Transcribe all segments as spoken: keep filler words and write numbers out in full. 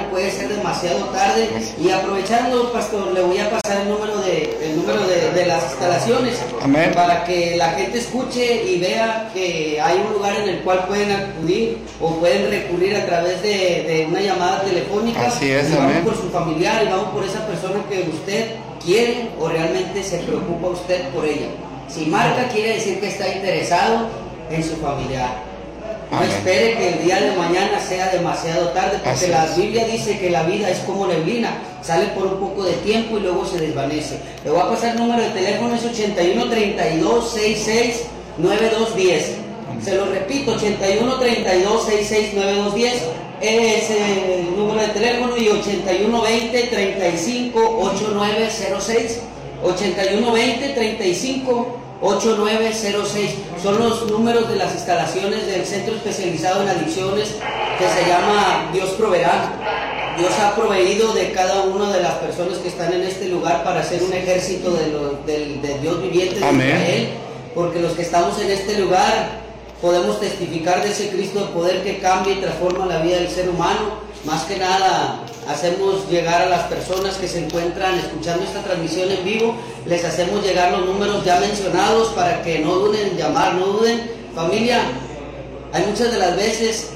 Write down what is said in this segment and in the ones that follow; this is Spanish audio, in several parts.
mañana puede ser demasiado tarde. Y aprovechando, pastor, le voy a pasar el número de, el número de, de las instalaciones. Amén. Para que la gente escuche y vea que hay un lugar en el cual pueden acudir o pueden recurrir a través de, de una llamada telefónica. Así es, y vamos amén. por su familiar y vamos por esa persona que usted quiere o realmente se preocupa usted por ella. Si marca, quiere decir que está interesado en su familiar. No Amén. espere que el día de mañana sea demasiado tarde, porque Así la es. Biblia dice que la vida es como neblina, sale por un poco de tiempo y luego se desvanece. Le voy a pasar el número de teléfono, es ochenta y uno, treinta y dos, sesenta y seis, noventa y dos diez. Se lo repito, ochenta y uno, treinta y dos, sesenta y seis, noventa y dos diez es el número de teléfono, y ochenta y uno, veinte, treinta y cinco, ochenta y nueve cero seis, ochenta y uno, veinte, treinta y cinco, ochenta y nueve cero seis. Son los números de las instalaciones del Centro Especializado en Adicciones, que se llama Dios Proveerá. Dios ha proveído de cada una de las personas que están en este lugar para hacer un ejército de, lo, de, de Dios viviente de Amén. Israel, porque los que estamos en este lugar podemos testificar de ese Cristo de poder que cambia y transforma la vida del ser humano. Más que nada, hacemos llegar a las personas que se encuentran escuchando esta transmisión en vivo, les hacemos llegar los números ya mencionados para que no duden en llamar, no duden. Familia, hay muchas de las veces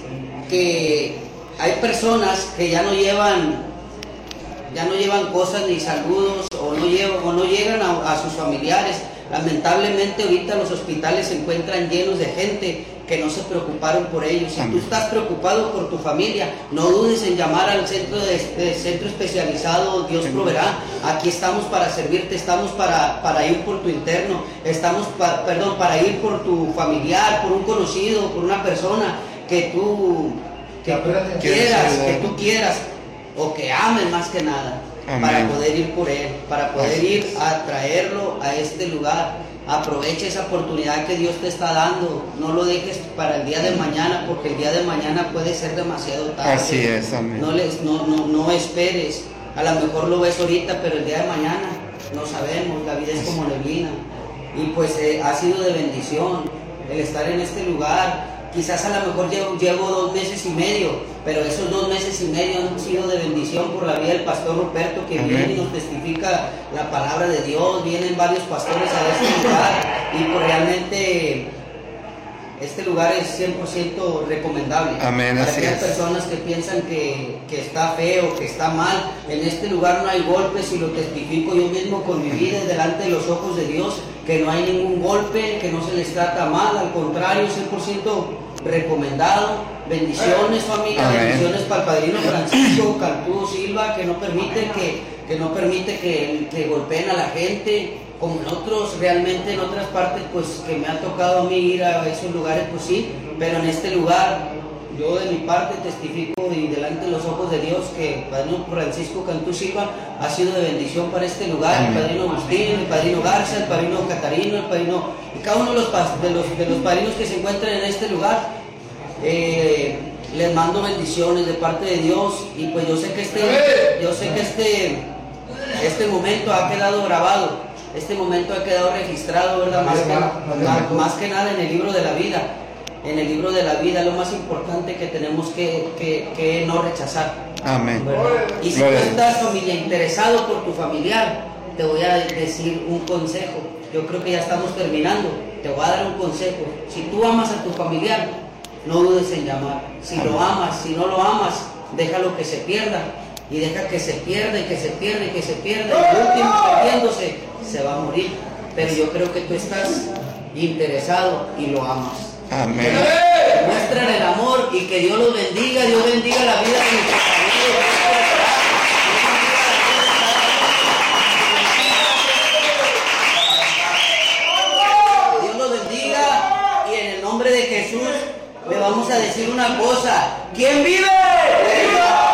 que hay personas que ya no llevan, ya no llevan cosas ni saludos, o no, llevan, o no llegan a, a sus familiares. Lamentablemente ahorita los hospitales se encuentran llenos de gente que no se preocuparon por ellos. Si tú estás preocupado por tu familia, no dudes en llamar al centro, de, de centro especializado Dios Proveerá. Aquí estamos para servirte, estamos para, para ir por tu interno, estamos pa, perdón, para ir por tu familiar, por un conocido, por una persona que tú, que tú quieras, que tú quieras, o que ames más que nada. Amén. Para poder ir por él, para poder Así ir a traerlo a este lugar. Aprovecha esa oportunidad que Dios te está dando, no lo dejes para el día de mañana, porque el día de mañana puede ser demasiado tarde. Así es, amén. No, les, no, no, no esperes, a lo mejor lo ves ahorita, pero el día de mañana no sabemos, la vida es como neblina. Y pues eh, ha sido de bendición el estar en este lugar. Quizás a lo mejor llevo, llevo dos meses y medio, pero esos dos meses y medio han sido de bendición por la vida del pastor Ruperto, que Amén. Viene y nos testifica la palabra de Dios. Vienen varios pastores a este lugar y pues realmente este lugar es cien por ciento recomendable. Amén, para así aquellas es. personas que piensan que, que está feo, que está mal. En este lugar no hay golpes, y lo testifico yo mismo con mi vida delante de los ojos de Dios, que no hay ningún golpe, que no se les trata mal, al contrario, cien por ciento recomendado. Bendiciones, familia. Amén. Bendiciones para el padrino Francisco Cantú Silva, que no permite que, que no permite que, que golpeen a la gente, como en otros, realmente en otras partes, pues que me ha tocado a mí ir a esos lugares, pues sí, pero en este lugar, yo de mi parte testifico y delante de los ojos de Dios que el padrino Francisco Cantú Silva ha sido de bendición para este lugar. Amén. El padrino Agustín, el padrino Garza, el padrino Catarino, el padrino, y cada uno de los, de los, de los padrinos que se encuentran en este lugar, eh, les mando bendiciones de parte de Dios. Y pues yo sé que este, yo sé que este, este momento ha quedado grabado. Este momento ha quedado registrado, ¿verdad? Más que, más, más que nada en el libro de la vida. En el libro de la vida, lo más importante que tenemos que, que, que no rechazar. Amén. ¿Verdad? Y si Gloria. tú estás, familia, interesado por tu familiar, te voy a decir un consejo. Yo creo que ya estamos terminando. Te voy a dar un consejo. Si tú amas a tu familiar, no dudes en llamar. Si Amén. Lo amas, si no lo amas, déjalo que se pierda. Y deja que se pierda y que se pierda y que se pierda. Y el último, perdiéndose, se va a morir. Pero yo creo que tú estás interesado y lo amas. Amén. Muestran el amor y que Dios los bendiga. Dios bendiga la vida de nuestros amigos. Dios los bendiga, y en el nombre de Jesús le vamos a decir una cosa: ¿quién vive? ¡Viva!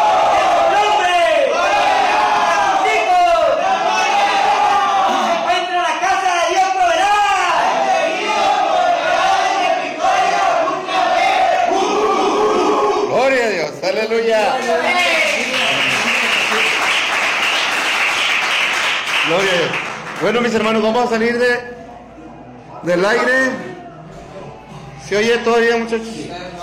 Aleluya. Gloria a Dios. Bueno, mis hermanos, vamos a salir de del aire. ¿Se oye todavía, muchachos?